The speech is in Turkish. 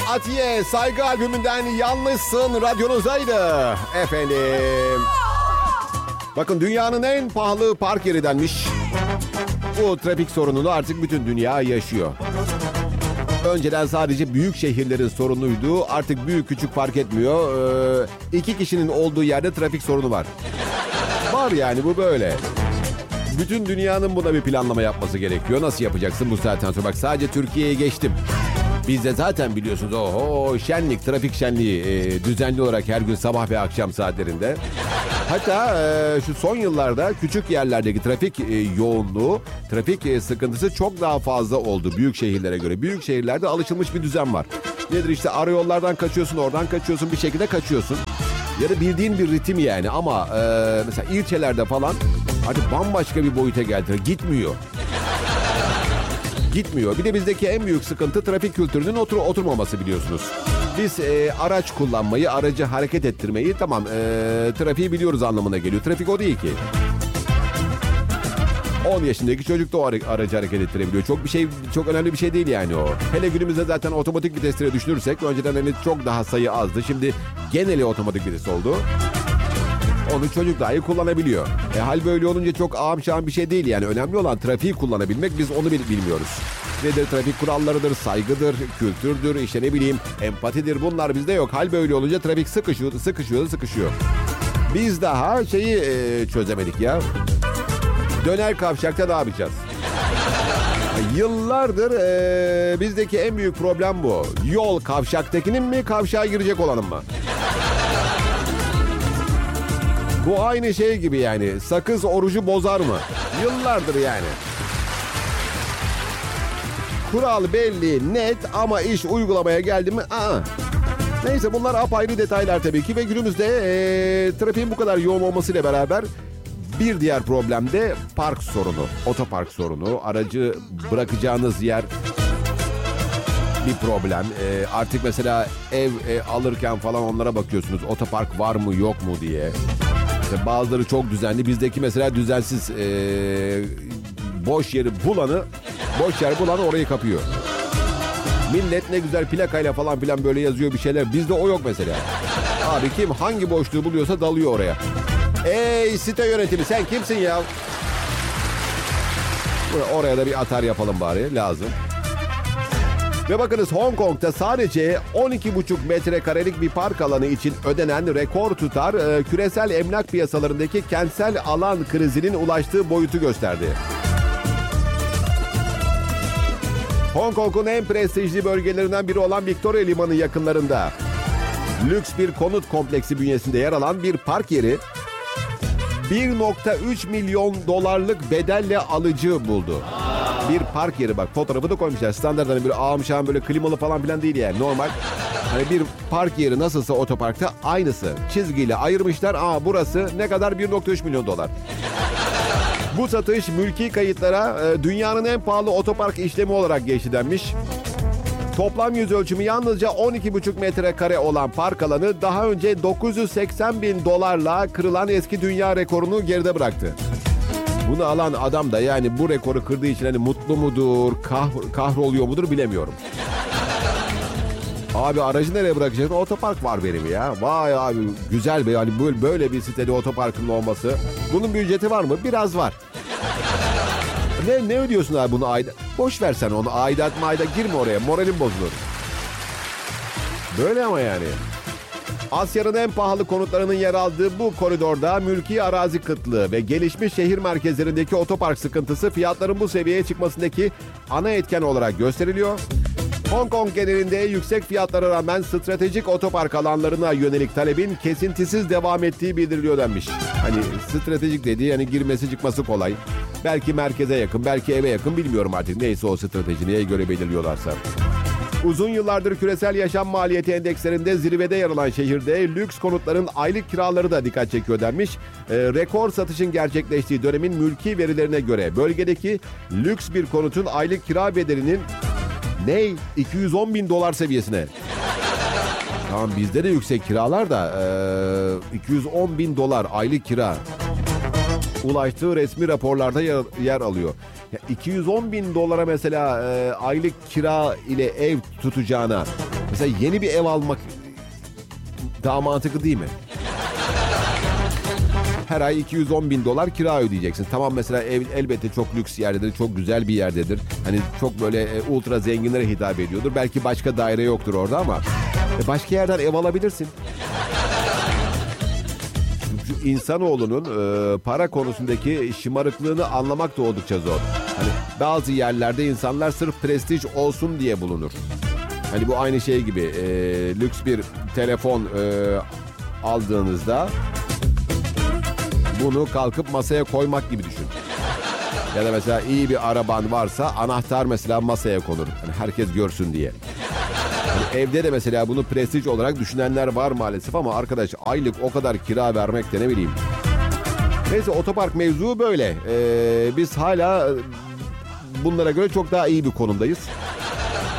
Atiye Saygı albümünden Yalnızsın radyonuzdaydı efendim. Bakın dünyanın en pahalı park yeri denmiş. Bu trafik sorununu artık bütün dünya yaşıyor. Önceden sadece büyük şehirlerin sorunuydu. Artık büyük küçük fark etmiyor. 2 kişinin olduğu yerde trafik sorunu var. Var yani, bu böyle. Bütün dünyanın buna bir planlama yapması gerekiyor. Nasıl yapacaksın bu saatten sonra? Bak sadece Türkiye'ye geçtim. Bizde zaten biliyorsunuz şenlik, trafik şenliği düzenli olarak her gün sabah ve akşam saatlerinde. Hatta şu son yıllarda küçük yerlerdeki trafik yoğunluğu, trafik sıkıntısı çok daha fazla oldu büyük şehirlere göre. Büyük şehirlerde alışılmış bir düzen var. Nedir işte, arayollardan kaçıyorsun, oradan kaçıyorsun, bir şekilde kaçıyorsun. Ya da bildiğin bir ritim yani, ama mesela ilçelerde falan artık bambaşka bir boyuta geldi. Gitmiyor. Bir de bizdeki en büyük sıkıntı trafik kültürünün oturmaması biliyorsunuz. Biz araç kullanmayı, aracı hareket ettirmeyi, tamam trafiği biliyoruz anlamına geliyor. Trafik o değil ki. 10 yaşındaki çocuk da o aracı hareket ettirebiliyor. Çok önemli bir şey değil yani o. Hele günümüzde zaten otomatik vitesleri düşünürsek, önceden hani çok daha sayı azdı. Şimdi geneli otomatik vites oldu. Onu çocuk dahi kullanabiliyor. Hal böyle olunca çok ağam şağım bir şey değil yani. Önemli olan trafiği kullanabilmek, biz onu bilmiyoruz. Nedir? Trafik kurallarıdır, saygıdır, kültürdür, işte ne bileyim empatidir, bunlar bizde yok. Hal böyle olunca trafik sıkışıyor. Biz daha çözemedik ya. Döner kavşakta ne yapacağız? Yıllardır bizdeki en büyük problem bu. Yol kavşaktakinin mi, kavşağa girecek olanın mı? Bu aynı şey gibi yani. Sakız orucu bozar mı? Yıllardır yani. Kural belli, net, ama iş uygulamaya geldi mi? Neyse, bunlar apayrı detaylar tabii ki ve günümüzde trafiğin bu kadar yoğun olmasıyla beraber bir diğer problem de park sorunu, otopark sorunu. Aracı bırakacağınız yer bir problem. Artık mesela ev alırken falan onlara bakıyorsunuz. Otopark var mı yok mu diye. İşte bazıları çok düzenli. Bizdeki mesela düzensiz, boş yer bulanı orayı kapıyor. Millet ne güzel plakayla falan filan böyle yazıyor bir şeyler. Bizde o yok mesela. Abi kim hangi boşluğu buluyorsa dalıyor oraya. Ey site yönetimi, sen kimsin ya? Oraya da bir atar yapalım bari, lazım. Ve bakınız, Hong Kong'da sadece 12,5 metrekarelik bir park alanı için ödenen rekor tutar küresel emlak piyasalarındaki kentsel alan krizinin ulaştığı boyutu gösterdi. Hong Kong'un en prestijli bölgelerinden biri olan Victoria Limanı yakınlarında lüks bir konut kompleksi bünyesinde yer alan bir park yeri 1,3 milyon dolarlık bedelle alıcı buldu. Bir park yeri, bak fotoğrafı da koymuşlar. Standart hani bir ağam şahım böyle klimalı falan filan değil yani. Normal hani bir park yeri nasılsa otoparkta aynısı. Çizgiyle ayırmışlar. Burası ne kadar? 1,3 milyon dolar. Bu satış mülki kayıtlara dünyanın en pahalı otopark işlemi olarak geçti denmiş. Toplam yüz ölçümü yalnızca 12,5 metrekare olan park alanı daha önce 980 bin dolarla kırılan eski dünya rekorunu geride bıraktı. Bunu alan adam da yani bu rekoru kırdığı için hani mutlu mudur, kahroluyor mudur bilemiyorum. Abi aracı nereye bırakacaksın? Otopark var benim ya. Vay abi, güzel be, yani böyle bir sitede otoparkın olması. Bunun bir ücreti var mı? Biraz var. Ne ödüyorsun abi bunu ayda? Boş ver sen onu, aidat girme oraya, moralim bozulur. Böyle ama yani. Asya'nın en pahalı konutlarının yer aldığı bu koridorda mülki arazi kıtlığı ve gelişmiş şehir merkezlerindeki otopark sıkıntısı fiyatların bu seviyeye çıkmasındaki ana etken olarak gösteriliyor. Hong Kong genelinde yüksek fiyatlara rağmen stratejik otopark alanlarına yönelik talebin kesintisiz devam ettiği bildiriliyor denmiş. Hani stratejik dediği hani girmesi çıkması kolay. Belki merkeze yakın, belki eve yakın, bilmiyorum artık. Neyse o strateji, neye göre belirliyorlarsa. Uzun yıllardır küresel yaşam maliyeti endekslerinde zirvede yer alan şehirde lüks konutların aylık kiraları da dikkat çekiyor denmiş. Rekor satışın gerçekleştiği dönemin mülki verilerine göre bölgedeki lüks bir konutun aylık kira bedelinin 210 bin dolar seviyesine. Tamam, bizde de yüksek kiralar da 210 bin dolar aylık kira ulaştığı resmi raporlarda yer alıyor. Ya 210 bin dolara mesela aylık kira ile ev tutacağına Mesela yeni bir ev almak daha mantıklı değil mi? Her ay 210 bin dolar kira ödeyeceksin. Tamam, mesela ev elbette çok lüks yerdedir, çok güzel bir yerdedir. Hani çok böyle ultra zenginlere hitap ediyordur. Belki başka daire yoktur orada ama başka yerden ev alabilirsin. Şu insanoğlunun para konusundaki şımarıklığını anlamak da oldukça zor. Hani bazı yerlerde insanlar sırf prestij olsun diye bulunur. Hani bu aynı şey gibi lüks bir telefon aldığınızda bunu kalkıp masaya koymak gibi düşün. Ya da mesela iyi bir araban varsa anahtar mesela masaya konur. Yani herkes görsün diye. Yani evde de mesela bunu prestij olarak düşünenler var maalesef ama arkadaş aylık o kadar kira vermek de ne bileyim. Neyse, otopark mevzu böyle. Biz hala bunlara göre çok daha iyi bir konumdayız.